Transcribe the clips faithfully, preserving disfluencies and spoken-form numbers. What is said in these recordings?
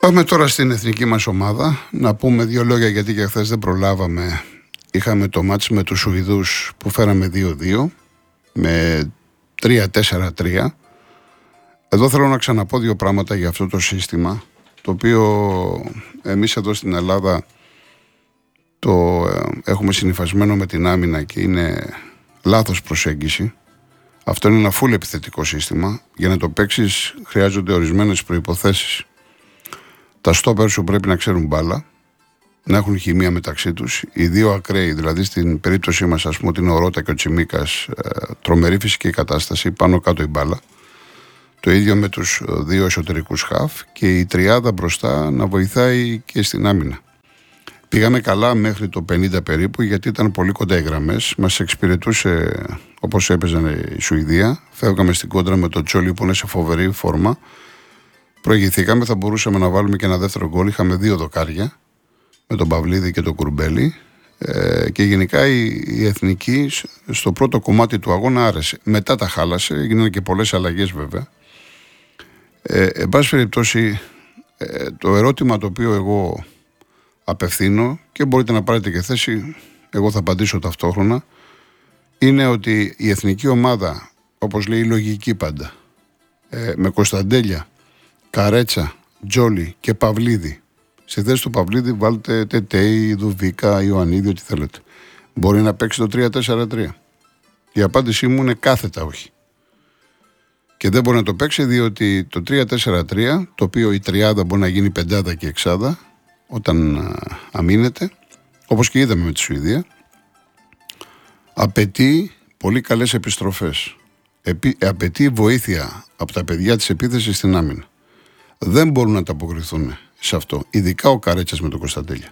Πάμε τώρα στην εθνική μας ομάδα. Να πούμε δύο λόγια, γιατί και χθες δεν προλάβαμε. Είχαμε το μάτς με τους Σουηδούς που φέραμε δύο δύο με τρία τέσσερα τρία. Εδώ θέλω να ξαναπώ δύο πράγματα για αυτό το σύστημα, το οποίο εμείς εδώ στην Ελλάδα το έχουμε συνυφασμένο με την άμυνα και είναι λάθος προσέγγιση. Αυτό είναι ένα full επιθετικό σύστημα. Για να το παίξεις χρειάζονται ορισμένες προϋποθέσεις. Τα στόπερ σου πρέπει να ξέρουν μπάλα, να έχουν χημεία μεταξύ τους. Οι δύο ακραίοι, δηλαδή στην περίπτωσή μας, ας πούμε, ότι είναι ο Ρώτα και ο Τσιμίκας, τρομερή φυσική κατάσταση, πάνω κάτω η μπάλα. Το ίδιο με τους δύο εσωτερικούς χαφ και η τριάδα μπροστά να βοηθάει και στην άμυνα. Πήγαμε καλά μέχρι το πενήντα περίπου, γιατί ήταν πολύ κοντά οι γραμμές. Μας εξυπηρετούσε όπως έπαιζαν η Σουηδία. Φεύγαμε στην κόντρα με τον Τζόλι που είναι σε φοβερή φόρμα. Προηγηθήκαμε, θα μπορούσαμε να βάλουμε και ένα δεύτερο γκολ. Είχαμε δύο δοκάρια με τον Παυλίδη και τον Κουρμπέλη. Ε, και γενικά η, η εθνική στο πρώτο κομμάτι του αγώνα άρεσε. Μετά τα χάλασε, έγιναν και πολλές αλλαγές βέβαια. Ε, εν πάση περιπτώσει, ε, το ερώτημα το οποίο εγώ απευθύνω, και μπορείτε να πάρετε και θέση, εγώ θα απαντήσω ταυτόχρονα, είναι ότι η εθνική ομάδα, όπως λέει η λογική πάντα, ε, με Κωνσταντέλια, Καρέτσα, Τζόλι και Παυλίδη. Στη θέση του Παυλίδη βάλτε Τετέι, Δουβίκα, Ιωαννίδη, ό,τι θέλετε. Μπορεί να παίξει το τρία τέσσερα τρία. Η απάντησή μου είναι κάθετα όχι. Και δεν μπορεί να το παίξει διότι το τρία τέσσερα τρία, το οποίο η τριάδα μπορεί να γίνει πεντάδα και εξάδα όταν α, αμήνεται, όπως και είδαμε με τη Σουηδία, απαιτεί πολύ καλές επιστροφές. Επί, απαιτεί βοήθεια από τα παιδιά της επίθεσης στην άμυνα. Δεν μπορούν να ανταποκριθούν σε αυτό, ειδικά ο Καρέτσας με τον Κωνσταντέλια.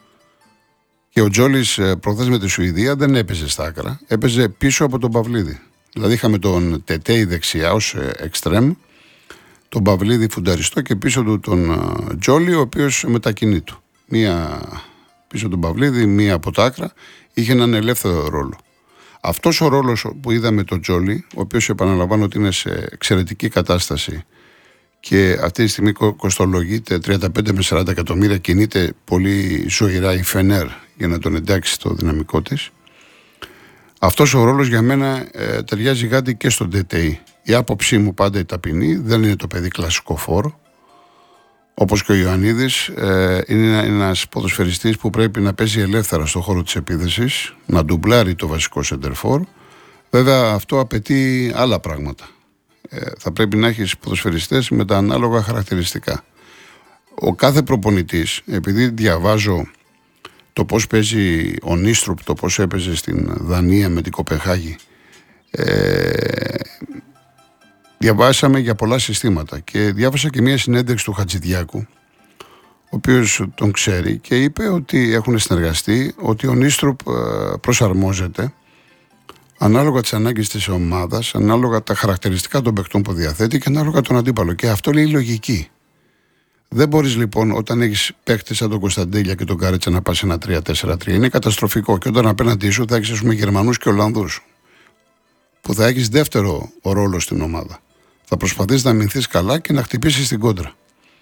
Και ο Τζόλις προχθές με τη Σουηδία δεν έπαιζε στα άκρα, έπαιζε πίσω από τον Παυλίδη. Δηλαδή είχαμε τον Τετέι δεξιά ως εξτρέμ, τον Παυλίδη φουνταριστό και πίσω του τον Τζόλι, ο οποίος μετακινεί του. Μία πίσω τον Παυλίδη, μία από τα άκρα, είχε έναν ελεύθερο ρόλο. Αυτός ο ρόλος που είδαμε τον Τζόλι, ο οποίος επαναλαμβάνω ότι είναι σε εξαιρετική κατάσταση και αυτή τη στιγμή κοστολογείται τριάντα πέντε με σαράντα εκατομμύρια, κινείται πολύ ζωηρά η Φενέρ για να τον εντάξει στο δυναμικό της. Αυτός ο ρόλος για μένα ε, ταιριάζει γάντι και στον Τετέι. Η άποψή μου πάντα η ταπεινή, δεν είναι το παιδί κλασικό φόρο. Όπως και ο Ιωαννίδης, ε, είναι ένας ποδοσφαιριστής που πρέπει να παίζει ελεύθερα στον χώρο της επίθεσης, να ντουμπλάρει το βασικό σεντερφόρ. Βέβαια αυτό απαιτεί άλλα πράγματα. Ε, θα πρέπει να έχεις ποδοσφαιριστές με τα ανάλογα χαρακτηριστικά. Ο κάθε προπονητής, επειδή διαβάζω το πώς παίζει ο Νίστρουπ, το πώς έπαιζε στην Δανία με την Κοπεχάγη, ε, διαβάσαμε για πολλά συστήματα και διάβασα και μια συνέντευξη του Χατζηδιάκου, ο οποίος τον ξέρει και είπε ότι έχουν συνεργαστεί, ότι ο Νίστρουπ ε, προσαρμόζεται ανάλογα τις ανάγκες της ομάδας, ανάλογα τα χαρακτηριστικά των παικτών που διαθέτει και ανάλογα τον αντίπαλο. Και αυτό λέει η λογική. Δεν μπορείς λοιπόν όταν έχεις παίκτες σαν τον Κωνσταντέλια και τον Κάρετσα να πας σε ένα τρία τέσσερα τρία. Είναι καταστροφικό. Και όταν απέναντί σου θα έχεις, ας πούμε, Γερμανούς και Ολλανδούς, που θα έχεις δεύτερο ρόλο στην ομάδα. Θα προσπαθείς να αμυνθείς καλά και να χτυπήσεις την κόντρα.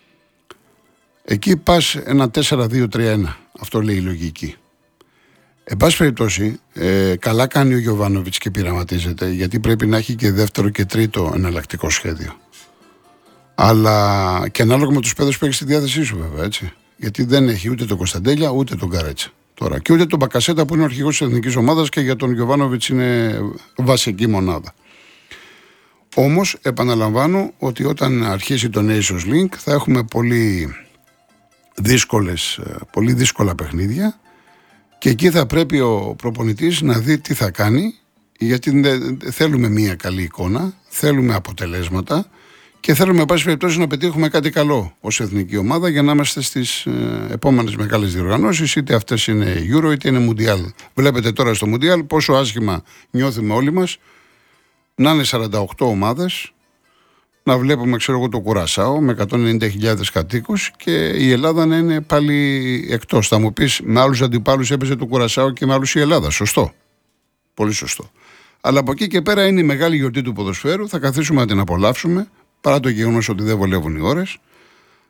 Εκεί πας ένα τέσσερα δύο τρία ένα. Αυτό λέει η λογική. Εν πάση περιπτώσει, ε, καλά κάνει ο Γιοβάνοβιτς και πειραματίζεται, γιατί πρέπει να έχει και δεύτερο και τρίτο εναλλακτικό σχέδιο. Αλλά και ανάλογα με τους παίδους που έχει στη διάθεσή σου, βέβαια, έτσι. Γιατί δεν έχει ούτε τον Κωνσταντέλια ούτε τον Καρέτσα τώρα. Και ούτε τον Μπακασέτα που είναι ο αρχηγός της εθνικής ομάδας και για τον Γιοβάνοβιτς είναι βασική μονάδα. Όμως, επαναλαμβάνω ότι όταν αρχίσει το Nations League θα έχουμε πολύ, δύσκολες, πολύ δύσκολα παιχνίδια. Και εκεί θα πρέπει ο προπονητής να δει τι θα κάνει, γιατί θέλουμε μια καλή εικόνα, θέλουμε αποτελέσματα και θέλουμε, εν πάση περιπτώσει, να πετύχουμε κάτι καλό ως εθνική ομάδα για να είμαστε στις ε, επόμενες μεγάλες διοργανώσεις, είτε αυτές είναι Euro είτε είναι Mundial. Βλέπετε τώρα στο Mundial πόσο άσχημα νιώθουμε όλοι μας να είναι σαράντα οκτώ ομάδες, να βλέπουμε, ξέρω εγώ, το Κουρασάο με εκατόν ενενήντα χιλιάδες κατοίκους και η Ελλάδα να είναι πάλι εκτός. Θα μου πεις, με άλλους αντιπάλους έπαιζε το Κουρασάο και με άλλους η Ελλάδα. Σωστό. Πολύ σωστό. Αλλά από εκεί και πέρα είναι η μεγάλη γιορτή του ποδοσφαίρου. Θα καθίσουμε να την απολαύσουμε, παρά το γεγονός ότι δεν βολεύουν οι ώρες.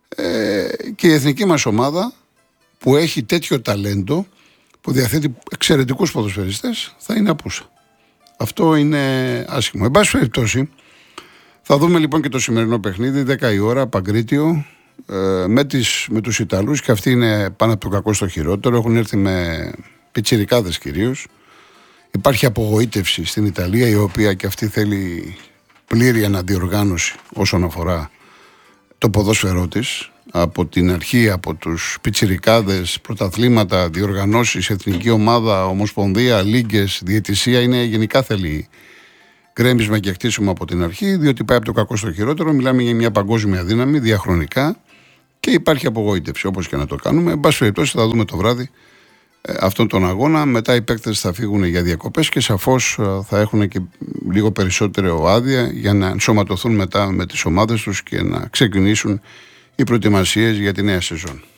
ε, και η εθνική μας ομάδα που έχει τέτοιο ταλέντο, που διαθέτει εξαιρετικούς ποδοσφαιριστές, θα είναι απούσα. Αυτό είναι άσχημο. Εν πάση περιπτώσει, θα δούμε λοιπόν και το σημερινό παιχνίδι, δέκα η ώρα, Παγκρίτιο, ε, με, τις, με τους Ιταλούς, και αυτοί είναι πάνω από το κακό στο χειρότερο, έχουν έρθει με πιτσιρικάδες κυρίως. Υπάρχει απογοήτευση στην Ιταλία, η οποία και αυτή θέλει πλήρη αναδιοργάνωση όσον αφορά το ποδόσφαιρό της. Από την αρχή, από τους πιτσιρικάδες, πρωταθλήματα, διοργανώσεις, εθνική ομάδα, ομοσπονδία, λίγκες, διαιτησία, είναι γενικά θέλει γκρέμισμα και χτίσιμο από την αρχή, διότι πάει από το κακό στο χειρότερο. Μιλάμε για μια παγκόσμια δύναμη διαχρονικά και υπάρχει απογοήτευση, όπως και να το κάνουμε. Εν πάση περιπτώσει, θα δούμε το βράδυ ε, αυτόν τον αγώνα. Μετά οι παίκτες θα φύγουν για διακοπές και σαφώς ε, θα έχουν και λίγο περισσότερο άδεια για να ενσωματωθούν μετά με τις ομάδες τους και να ξεκινήσουν οι προετοιμασίες για τη νέα σεζόν.